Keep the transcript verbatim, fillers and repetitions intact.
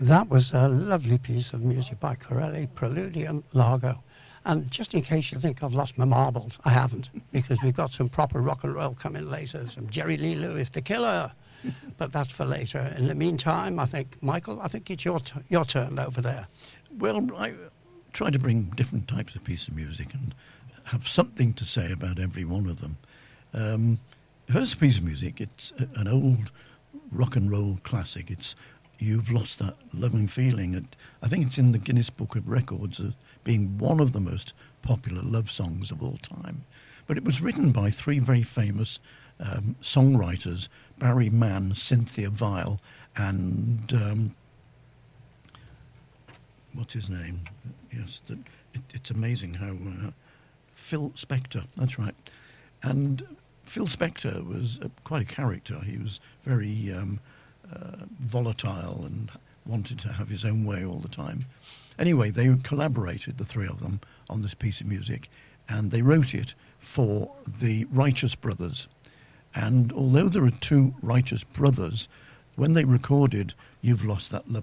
That was a lovely piece of music by Corelli, Preludium Largo. And just in case you think I've lost my marbles, I haven't, because we've got some proper rock and roll coming later, some Jerry Lee Lewis, The Killer, but that's for later. In the meantime, I think, Michael, I think it's your t- your turn over there. Well, I try to bring different types of pieces of music and have something to say about every one of them. Um, first piece of music, it's an old rock and roll classic. It's You've Lost That Loving Feeling. It, I think it's in the Guinness Book of Records as being one of the most popular love songs of all time. But it was written by three very famous um, songwriters, Barry Mann, Cynthia Weil, and um, what's his name? Yes, the, it, it's amazing how uh, Phil Spector, that's right. And Phil Spector was uh, quite a character. He was very um, uh, volatile and wanted to have his own way all the time. Anyway, they collaborated, the three of them, on this piece of music, and they wrote it for the Righteous Brothers. And although there are two Righteous Brothers, when they recorded You've Lost That Love